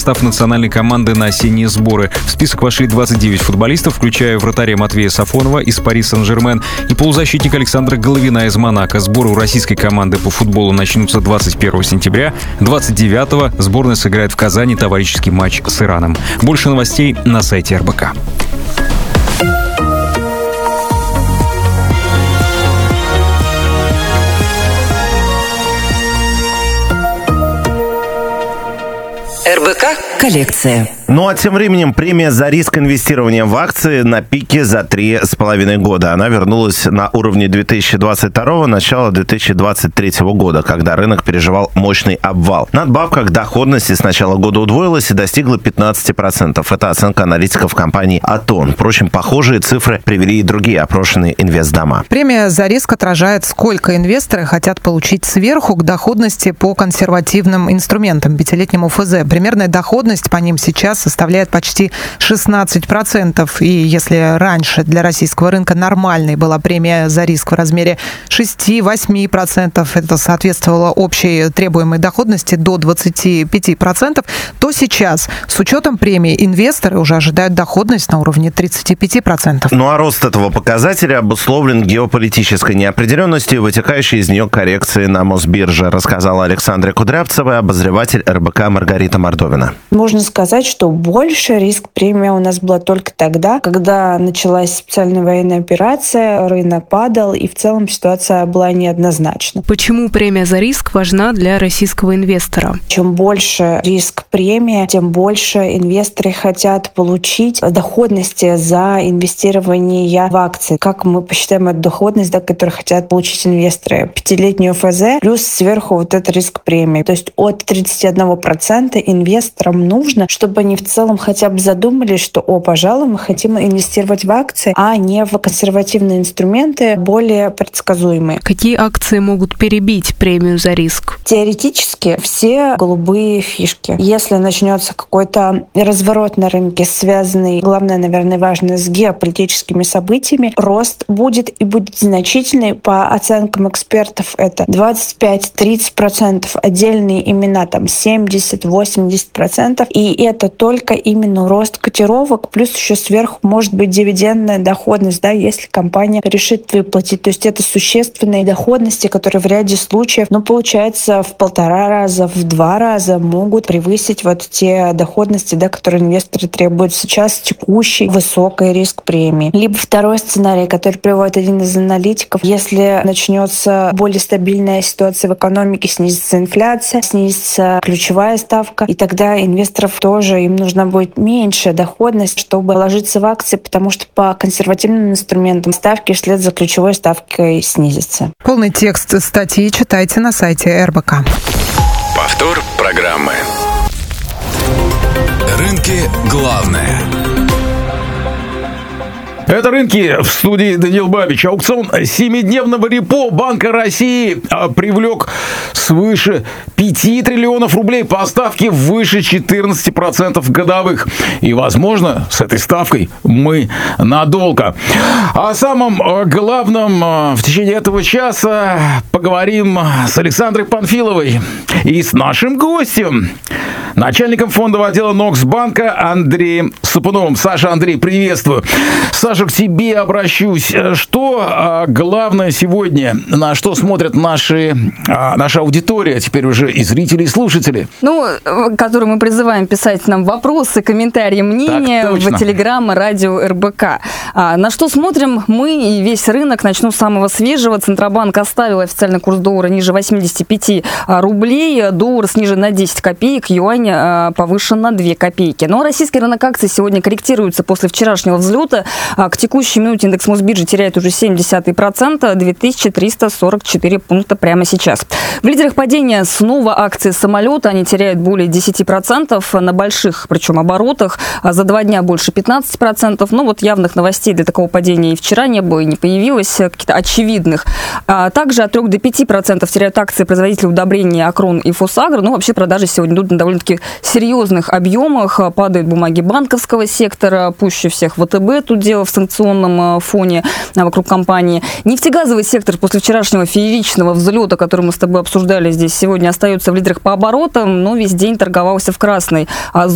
состав национальной команды на осенние сборы. В список вошли 29 футболистов, включая вратаря Матвея Сафонова из Пари Сен-Жермен и полузащитника Александра Головина из Монако. Сборы у российской команды по футболу начнутся 21 сентября. 29-го сборная сыграет в Казани товарищеский матч с Ираном. Больше новостей на сайте РБК. РБК коллекция. Ну а тем временем премия за риск инвестирования в акции на пике за 3,5 года. Она вернулась на уровне 2022 начала 2023 года, когда рынок переживал мощный обвал. Надбавка к доходности с начала года удвоилась и достигла 15%. Это оценка аналитиков компании Атон. Впрочем, похожие цифры привели и другие опрошенные инвестдома. Премия за риск отражает, сколько инвесторы хотят получить сверху к доходности по консервативным инструментам, пятилетнему ФЗ. Примерная доходность по ним сейчас составляет почти 16%. И если раньше для российского рынка нормальной была премия за риск в размере 6-8%, это соответствовало общей требуемой доходности до 25%, то сейчас с учетом премии инвесторы уже ожидают доходность на уровне 35%. Ну а рост этого показателя обусловлен геополитической неопределенностью и вытекающей из нее коррекции на Мосбирже, рассказала Александра Кудрявцева, обозреватель РБК Маргарита Мордовина. Можно сказать, что больше риск-премия у нас была только тогда, когда началась специальная военная операция, рынок падал, и в целом ситуация была неоднозначна. Почему премия за риск важна для российского инвестора? Чем больше риск-премия, тем больше инвесторы хотят получить доходности за инвестирование в акции. Как мы посчитаем эту доходность, которую хотят получить инвесторы? Пятилетнюю ФЗ плюс сверху вот эта риск-премия. То есть от 31% инвесторам нужно, чтобы они в целом хотя бы задумались, что, пожалуй, мы хотим инвестировать в акции, а не в консервативные инструменты, более предсказуемые. Какие акции могут перебить премию за риск? Теоретически все голубые фишки. Если начнется какой-то разворот на рынке, связанный, главное, наверное, важно, с геополитическими событиями, рост будет и будет значительный. По оценкам экспертов это 25-30%, отдельные имена там 70-80%. И это только именно рост котировок, плюс еще сверху может быть дивидендная доходность, если компания решит выплатить. То есть это существенные доходности, которые в ряде случаев, получается, в 1,5 раза, в 2 раза могут превысить вот те доходности, которые инвесторы требуют сейчас текущей высокой риск-премии. Либо второй сценарий, который приводит один из аналитиков, если начнется более стабильная ситуация в экономике, снизится инфляция, снизится ключевая ставка, и тогда инвесторов тоже им нужна будет меньшая доходность, чтобы ложиться в акции, потому что по консервативным инструментам ставки вслед за ключевой ставкой снизятся. Полный текст статьи читайте на сайте РБК. Повтор программы. Рынки главное. Это «Рынки», в студии Даниил Бабич. Аукцион 7-дневного репо Банка России привлек свыше 5 триллионов рублей по ставке выше 14% годовых. И, возможно, с этой ставкой мы надолго. О самом главном в течение этого часа поговорим с Александрой Панфиловой и с нашим гостем, начальником фондового отдела Ноксбанка Андреем Сапуновым. Саша, Андрей, приветствую. Саша, к тебе обращусь. Что главное сегодня, на что смотрят наша аудитория, теперь уже и зрители, и слушатели? Которую мы призываем писать нам вопросы, комментарии, мнения в Телеграм, радио РБК. На что смотрим мы и весь рынок? Начну с самого свежего. Центробанк оставил официальный курс доллара ниже 85 рублей. Доллар снижен на 10 копеек, юань повышен на 2 копейки. Но российский рынок акций сегодня корректируется после вчерашнего взлета. К текущей минуте индекс Мосбиржи теряет уже 0,7%, 2344 пункта прямо сейчас. В лидерах падения снова акции самолета. Они теряют более 10% на больших, причем оборотах. За 2 дня больше 15%. Но явных новостей для такого падения и вчера не было, и не появилось, каких-то очевидных. Также от 3 до 5% теряют акции производителей удобрений Акрон и Фосагро. Вообще продажи сегодня идут на довольно-таки серьезных объемах. Падают бумаги банковского сектора. Пуще всех ВТБ тут дело в санкционном фоне вокруг компании. Нефтегазовый сектор после вчерашнего фееричного взлета, который мы с тобой обсуждали здесь, сегодня остается в лидерах по оборотам, но весь день торговался в красной